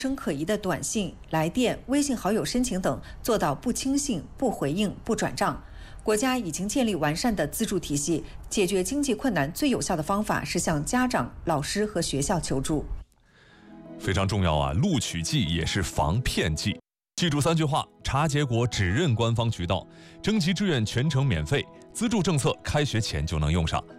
生可疑的短信、来电、微信好友申请等做到不轻信、不回应、不转账。国家已经建立完善的资助体系，解决经济困难最有效的方法是向家长、老师和学校求助。 非常重要啊！录取季也是防骗季。记住3句话：查结果只认官方渠道，征集志愿全程免费，资助政策开学前就能用上。